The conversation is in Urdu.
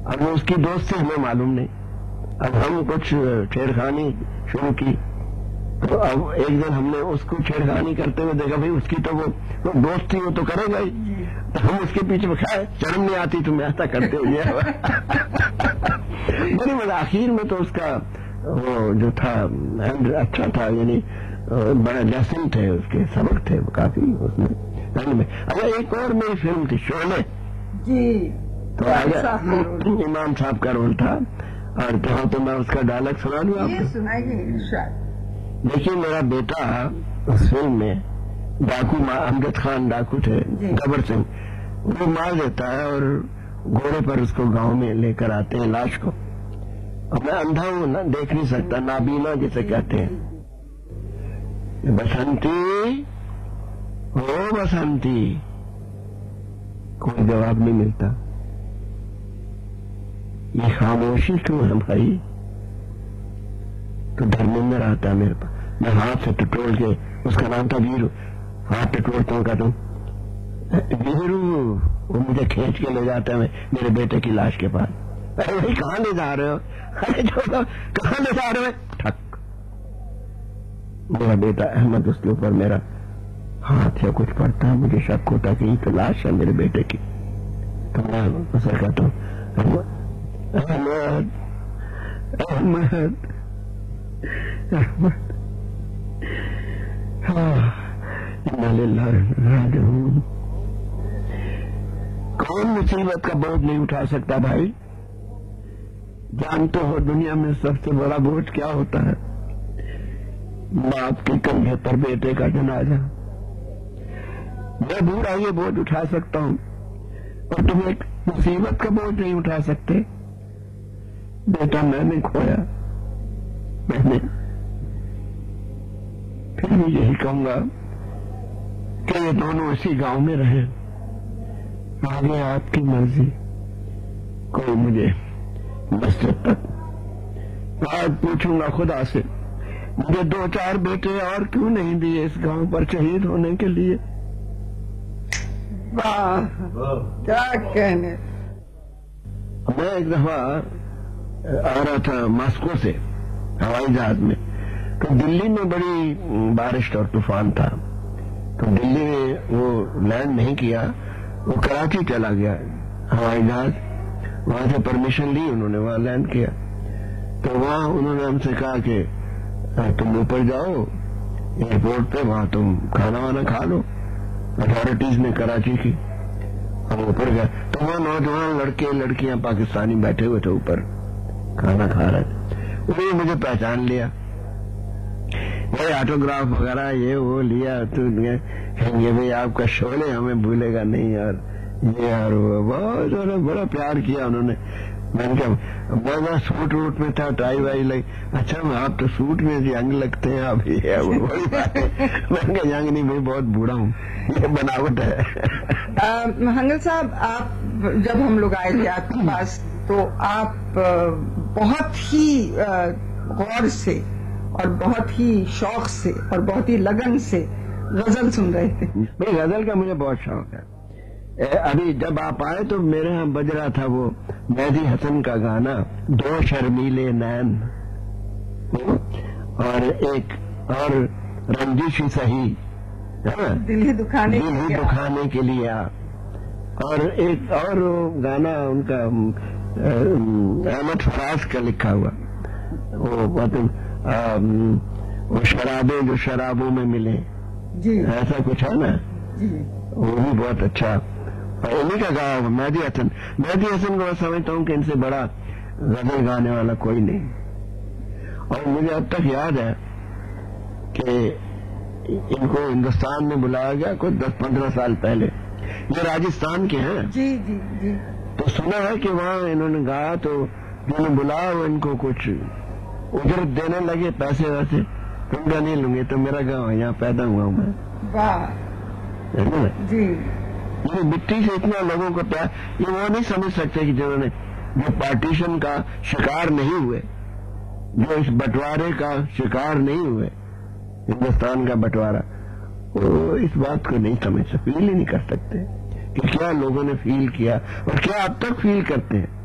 اب وہ اس کی دوست سے ہمیں معلوم نہیں. اب ہم کچھ چھیڑخانی شروع کی تو اب ایک دن ہم نے اس کو چھیڑخانی کرتے ہوئے دیکھا بھائی اس کی تو وہ دوست تھی وہ تو کرے گا ہی. ہم اس کے پیچھے بکھائے شرم نہیں آتی تمہیں ایسا کرتے ہوئے. بڑی مزہ. آخر میں تو اس کا وہ جو تھا اچھا تھا, یعنی بڑے لیسن تھے اس کے, سبق تھے کافی اس میں. اگر ایک اور میری فلم تھی شعلے, جی تو امام صاحب کا رول تھا, اور کہاں تو میں اس کا ڈائلاگ سنا دوں آپ کو. دیکھیے میرا بیٹا اس فلم میں ڈاکو, امجد خان ڈاکو تھے, گبر سنگھ, وہ مار دیتا ہے اور گھوڑے پر اس کو گاؤں میں لے کر آتے ہیں لاش کو. اور میں اندھا ہوں نا, دیکھ نہیں سکتا, نابینا جسے کہتے ہیں. بسنتی او بسنتی, کوئی جواب نہیں ملتا. یہ خاموشی کیوں ہے بھائی؟ تو دھرمیندر آتا ہے میرے پاس, میں ہاتھ سے ٹٹول کے, اس کا نام تھا ویرو, ہاتھ ٹٹولتا ہوں, کہتا ہوں ویرو. وہ مجھے کھینچ کے لے جاتا ہے میرے بیٹے کی لاش کے پاس. ارے بھائی کہاں لے جا رہے ہو؟ کہاں لے جا رہے ہو؟ ٹھک. میرا بیٹا احمد, اس کے اوپر میرا ہاتھ یا کچھ پڑتا ہے, مجھے شک ہوتا کہ یہ تو لاش ہے میرے بیٹے کی. تو میں اسے کہتا ہوں احمد احمد احمد, انا للہ راجعون. کون مصیبت کا بوجھ نہیں اٹھا سکتا بھائی؟ جانتے ہو دنیا میں سب سے بڑا بوجھ کیا ہوتا ہے؟ باپ کے کندھے پر بیٹے کا جنازہ. میں بوڑھا یہ بوجھ اٹھا سکتا ہوں اور تم ایک مصیبت کا بوجھ نہیں اٹھا سکتے. بیٹا میں نے کھویا, میں نے. پھر بھی یہی کہوں گا کہ یہ دونوں اسی گاؤں میں رہے. آگے آپ کی مرضی. کوئی مجھے مسجد تک, آج پوچھوں گا خدا سے, مجھے 2-4 بیٹے اور کیوں نہیں دیے اس گاؤں پر شہید ہونے کے لیے؟ واہ کیا کہنے. میں ایک دفعہ آ رہا تھا ماسکو سے ہوائی جہاز میں, تو دلی میں بڑی بارش اور طوفان تھا, تو دلی میں وہ لینڈ نہیں کیا, وہ کراچی چلا گیا ہوائی جہاز. وہاں سے پرمیشن لی انہوں نے, وہاں لینڈ کیا. تو وہاں انہوں نے ہم سے کہا کہ تم اوپر جاؤ ایئرپورٹ پہ, وہاں تم کھانا وانا کھا لو. اتھارٹیز نے کراچی کی. ہم اوپر گئے تو وہاں نوجوان لڑکے لڑکیاں پاکستانی بیٹھے ہوئے تھے اوپر, کھانا کھا رہے تھے. انہوں نے مجھے پہچان لیا, آٹوگراف وغیرہ یہ وہ لیا. تو یہ بھائی آپ کا شعلے ہمیں بھولے گا نہیں یار, یہ یار وہ بہت بڑا پیار کیا انہوں نے. میں نے کہا میں سوٹ ووٹ میں تھا, ٹائی وائی لگ. اچھا آپ تو سوٹ میں ینگ لگتے ہیں آپ, یہ بڑی بات ہے. میں نے کہا ینگ نہیں بھائی, بہت بوڑھا ہوں, یہ بناوٹ ہے. ہنگل صاحب, آپ جب ہم لوگ آئے تھے آپ کے پاس تو آپ بہت ہی غور سے اور بہت ہی شوق سے اور بہت ہی لگن سے غزل سن رہے تھے. بھائی غزل کا مجھے بہت شوق ہے. ابھی جب آپ آئے تو میرے ہاں بج رہا تھا وہ مہدی حسن کا گانا, 2 شرمیلے نین, اور ایک اور رنجش سہی, دل ہی دکھانے کے لیے, اور ایک اور گانا ان کا احمد فراز کا لکھا ہوا, وہ شرابیں جو شرابوں میں ملے, ایسا کچھ ہے نا, وہ بھی بہت اچھا. اور انہیں کا گایا ہوا مہدی حسن کو میں سمجھتا ہوں کہ ان سے بڑا غزل گانے والا کوئی نہیں. اور مجھے اب تک یاد ہے کہ ان کو ہندوستان میں بلایا گیا کچھ 10-15 سال پہلے. یہ راجستھان کے ہیں. جی جی جی. تو سنا ہے کہ وہاں انہوں نے گایا تو جنہوں نے بلایا وہ ان کو کچھ اجرت دینے لگے, پیسے ویسے. تم کا نہیں لوں گے, تو میرا گاؤں ہے, یہاں پیدا ہوا ہوں میں. واہ جی. یہ مٹی سے اتنا لوگوں کو پیار, یہ وہ نہیں سمجھ سکتے کہ جنہوں نے جو پارٹیشن کا شکار نہیں ہوئے, جو اس بٹوارے کا شکار نہیں ہوئے, ہندوستان کا بٹوارا, وہ اس بات کو نہیں سمجھ سکتے, فیل ہی نہیں کر سکتے کہ کیا لوگوں نے فیل کیا اور کیا اب تک فیل کرتے ہیں.